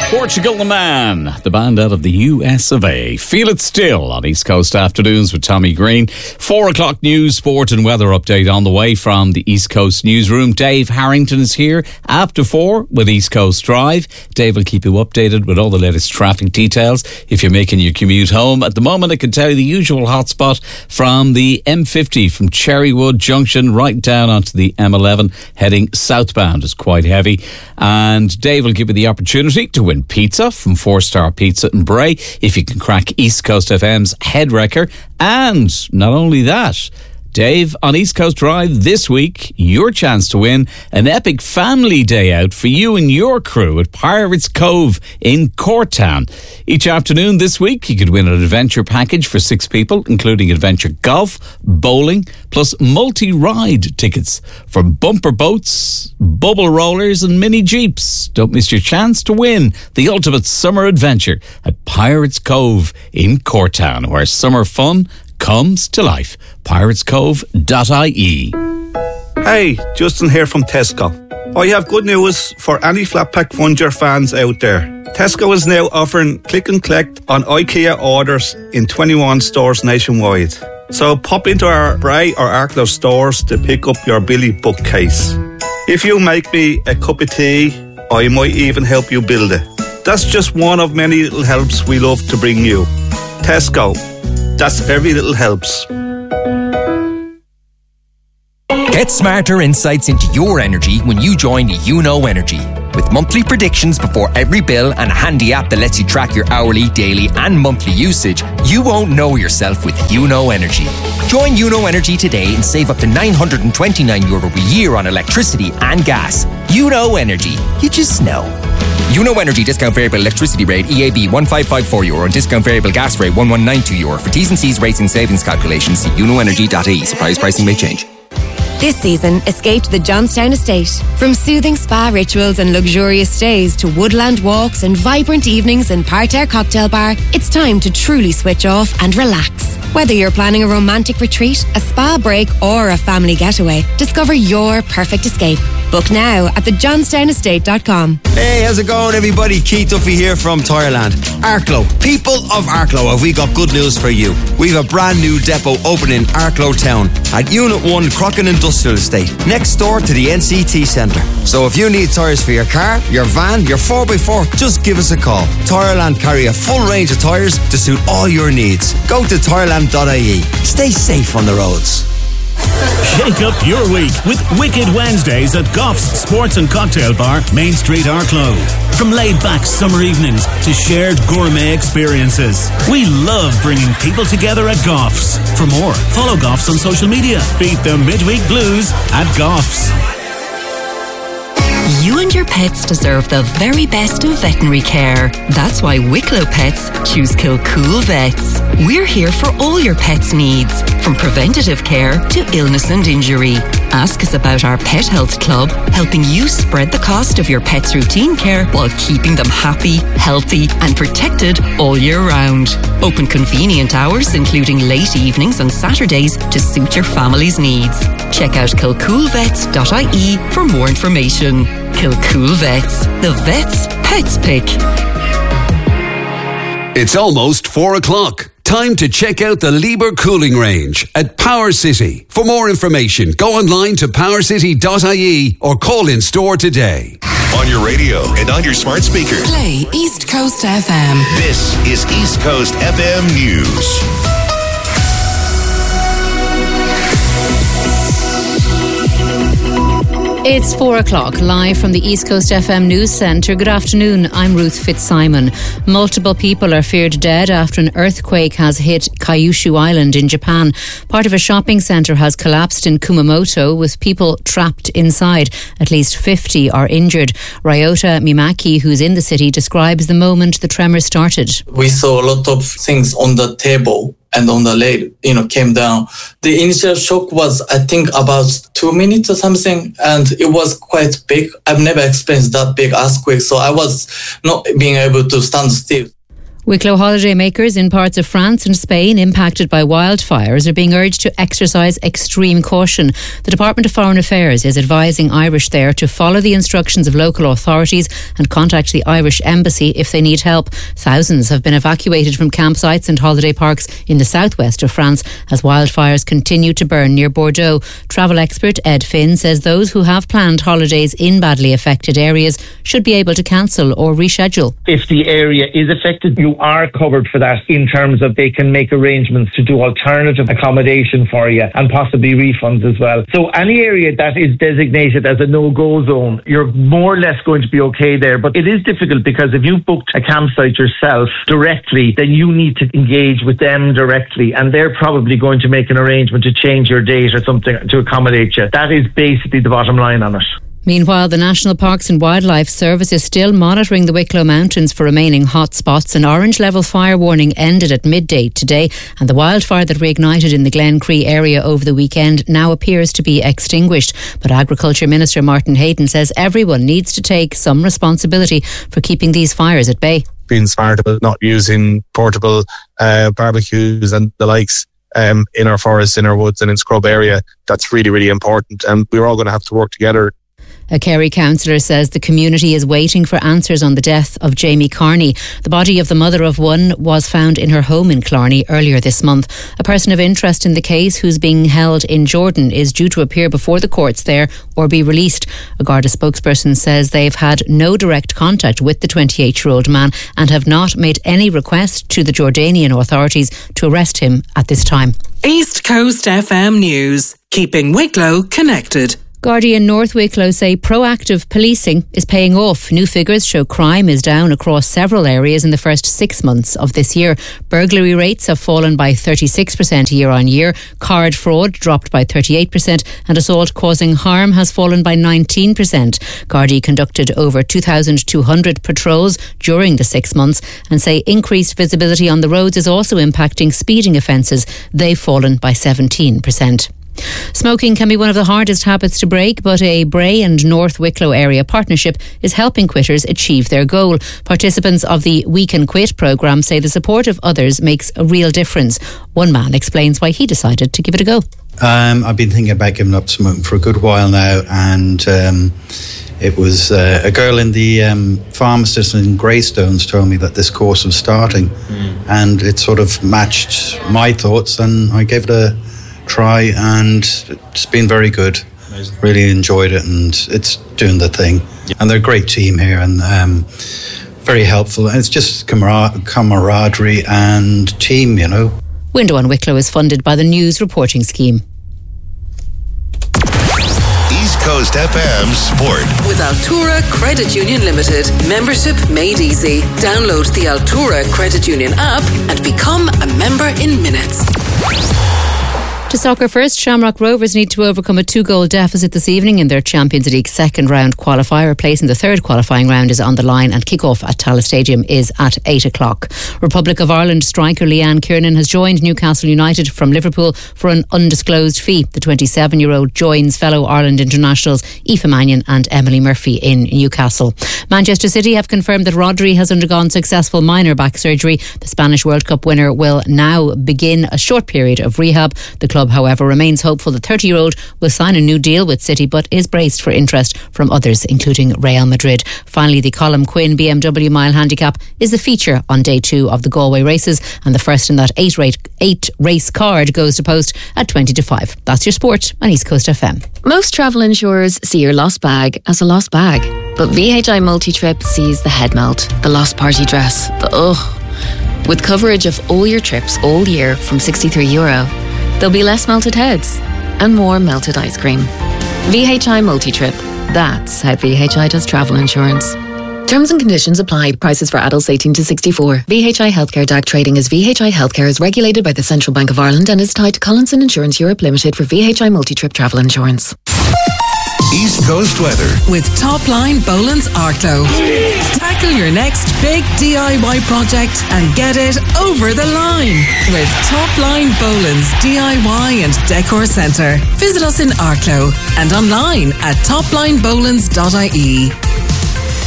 Portugal the Man, the band out of the US of A. Feel It Still on East Coast Afternoons with Tommy Green. 4 o'clock news, sport and weather update on the way from the East Coast newsroom. Dave Harrington is here after 4 with East Coast Drive. Dave will keep you updated with all the latest traffic details if you're making your commute home. At the moment, I can tell you the usual hotspot from the M50 from Cherrywood Junction right down onto the M11 heading southbound is quite heavy. And Dave will give you the opportunity to win pizza from 4-Star Pizza in Bray if you can crack East Coast FM's head wrecker. And not only that, Dave, on East Coast Drive this week, your chance to win an epic family day out for you and your crew at Pirates Cove in Courtown. Each afternoon this week, you could win an adventure package for 6 people, including adventure golf, bowling, plus multi-ride tickets for bumper boats, bubble rollers and mini jeeps. Don't miss your chance to win the ultimate summer adventure at Pirates Cove in Courtown, where summer fun comes to life. piratescove.ie. Hey, Justin here from Tesco. I have good news for any flat pack Funger fans out there. Tesco is now offering click and collect on IKEA orders in 21 stores nationwide. So pop into our Bray or Arklow stores to pick up your Billy bookcase. If you make me a cup of tea, I might even help you build it. That's just one of many little helps we love to bring you. Tesco. That's every little helps. Get smarter insights into your energy when you join Uno Energy. With monthly predictions before every bill and a handy app that lets you track your hourly, daily and monthly usage, you won't know yourself with Uno Energy. Join Uno Energy today and save up to €929 a year on electricity and gas. Uno Energy. You just know. Uno Energy discount variable electricity rate EAB €1554 and discount variable gas rate €1192. For T's and C's rates and savings calculations, see unoenergy.ie. Surprise pricing may change. This season, escape to the Johnstown Estate. From soothing spa rituals and luxurious stays to woodland walks and vibrant evenings in Parterre Cocktail Bar, it's time to truly switch off and relax. Whether you're planning a romantic retreat, a spa break or a family getaway, discover your perfect escape. Book now at thejohnstownestate.com. Hey, how's it going, everybody? Keith Duffy here from Tireland. Arklow, people of Arklow, have we got good news for you? We've a brand new depot opening in Arklow Town at Unit 1 Crocken Industrial Estate, next door to the NCT Centre. So if you need tyres for your car, your van, your 4x4, just give us a call. Tireland carry a full range of tyres to suit all your needs. Go to tireland.ie. Stay safe on the roads. Shake up your week with Wicked Wednesdays at Goff's Sports and Cocktail Bar, Main Street, Arklow. From laid-back summer evenings to shared gourmet experiences, we love bringing people together at Goff's. For more, follow Goff's on social media. Beat the midweek blues at Goff's. You and your pets deserve the very best of veterinary care. That's why Wicklow Pets choose Kilcool Vets. We're here for all your pets' needs, from preventative care to illness and injury. Ask us about our Pet Health Club, helping you spread the cost of your pet's routine care while keeping them happy, healthy and protected all year round. Open convenient hours, including late evenings and Saturdays, to suit your family's needs. Check out kilcoolvets.ie for more information. Kilcool Vets. The vet's pets pick. It's almost 4 o'clock. Time to check out the Lieber Cooling Range at Power City. For more information, go online to powercity.ie or call in store today. On your radio and on your smart speaker. Play East Coast FM. This is East Coast FM News. It's 4 o'clock, live from the East Coast FM News Centre. Good afternoon, I'm Ruth Fitzsimon. Multiple people are feared dead after an earthquake has hit Kyushu Island in Japan. Part of a shopping centre has collapsed in Kumamoto with people trapped inside. At least 50 are injured. Ryota Mimaki, who's in the city, describes the moment the tremor started. We saw a lot of things on the table and on the rail, came down. The initial shock was, I think, about 2 minutes or something, and it was quite big. I've never experienced that big earthquake, so I was not being able to stand still. Wicklow holidaymakers in parts of France and Spain impacted by wildfires are being urged to exercise extreme caution. The Department of Foreign Affairs is advising Irish there to follow the instructions of local authorities and contact the Irish Embassy if they need help. Thousands have been evacuated from campsites and holiday parks in the southwest of France as wildfires continue to burn near Bordeaux. Travel expert Ed Finn says those who have planned holidays in badly affected areas should be able to cancel or reschedule. If the area is affected, you are covered for that in terms of they can make arrangements to do alternative accommodation for you and possibly refunds as well. So any area that is designated as a no-go zone, you're more or less going to be okay there. But it is difficult because if you booked a campsite yourself directly, then you need to engage with them directly, and they're probably going to make an arrangement to change your date or something to accommodate you. That is basically the bottom line on it. Meanwhile, the National Parks and Wildlife Service is still monitoring the Wicklow Mountains for remaining hot spots. An orange level fire warning ended at midday today, and the wildfire that reignited in the Glen Cree area over the weekend now appears to be extinguished. But Agriculture Minister Martin Hayden says everyone needs to take some responsibility for keeping these fires at bay. Being smart about not using portable barbecues and the likes in our forests, in our woods and in scrub area, that's really, really important. And we're all going to have to work together. A Kerry councillor says the community is waiting for answers on the death of Jamie Carney. The body of the mother of one was found in her home in Clarny earlier this month. A person of interest in the case who's being held in Jordan is due to appear before the courts there or be released. A Garda spokesperson says they've had no direct contact with the 28-year-old man and have not made any request to the Jordanian authorities to arrest him at this time. East Coast FM News, keeping Wicklow connected. Gardaí in North Wicklow say proactive policing is paying off. New figures show crime is down across several areas in the first 6 months of this year. Burglary rates have fallen by 36% year on year. Card fraud dropped by 38% and assault causing harm has fallen by 19%. Gardaí conducted over 2,200 patrols during the 6 months and say increased visibility on the roads is also impacting speeding offences. They've fallen by 17%. Smoking can be one of the hardest habits to break, but a Bray and North Wicklow area partnership is helping quitters achieve their goal. Participants of the We Can Quit programme say the support of others makes a real difference. One man explains why he decided to give it a go. I've been thinking about giving up smoking for a good while now, and it was a girl in the pharmacist in Greystones told me that this course was starting, and it sort of matched my thoughts, and I gave it a try, and it's been very good. Amazing. Really enjoyed it, and it's doing the thing. And they're a great team here, and very helpful. And it's just camaraderie and team, you know. Window on Wicklow is funded by the News Reporting Scheme. East Coast FM Sport. With Altura Credit Union Limited. Membership made easy. Download the Altura Credit Union app and become a member in minutes. To soccer first, Shamrock Rovers need to overcome a 2-goal deficit this evening in their Champions League second round qualifier. Place in the third qualifying round is on the line, and kick-off at Tallaght Stadium is at 8 o'clock. Republic of Ireland striker Leanne Kiernan has joined Newcastle United from Liverpool for an undisclosed fee. The 27-year-old joins fellow Ireland internationals Aoife Mannion and Emily Murphy in Newcastle. Manchester City have confirmed that Rodri has undergone successful minor back surgery. The Spanish World Cup winner will now begin a short period of rehab. The club, however, remains hopeful the 30-year-old will sign a new deal with City, but is braced for interest from others, including Real Madrid. Finally, the Colm Quinn BMW Mile Handicap is the feature on day 2 of the Galway races, and the first in that 8-race card goes to post at 20-5. That's your sport on East Coast FM. Most travel insurers see your lost bag as a lost bag, but VHI Multi-Trip sees the head melt, the lost party dress, the ugh. With coverage of all your trips all year from €63, there'll be less melted heads and more melted ice cream. VHI Multi-Trip. That's how VHI does travel insurance. Terms and conditions apply. Prices for adults 18 to 64. VHI Healthcare DAC trading as VHI Healthcare is regulated by the Central Bank of Ireland and is tied to Collinson Insurance Europe Limited for VHI Multi-Trip travel insurance. East Coast weather with Topline Boland's Arklow. Tackle your next big DIY project and get it over the line with Topline Boland's DIY and Decor Centre. Visit us in Arklow and online at toplinebolands.ie.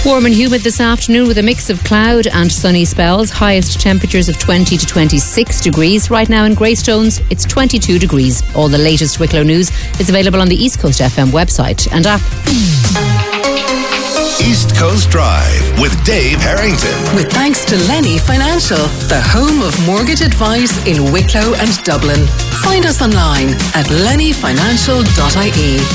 Warm and humid this afternoon with a mix of cloud and sunny spells. Highest temperatures of 20 to 26 degrees. Right now in Greystones, it's 22 degrees. All the latest Wicklow news is available on the East Coast FM website and app. East Coast Drive with Dave Harrington. With thanks to Lenny Financial, the home of mortgage advice in Wicklow and Dublin. Find us online at lennyfinancial.ie.